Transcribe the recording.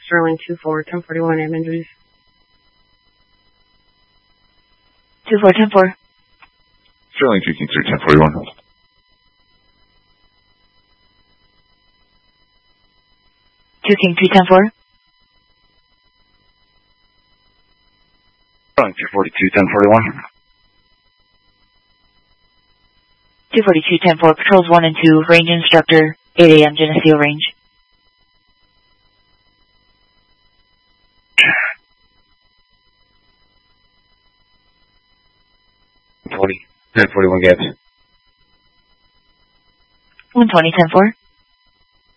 Sterling 24, 1041, admin duties. 24, 10-4. Sterling 2 King 3, 1041. 2 King 3, 10-4. Sterling 242, 1041. 242, 10-4, patrols 1 and 2, range instructor, 8 a.m. Geneseo range. 1041 Gabs. 120, 10-4.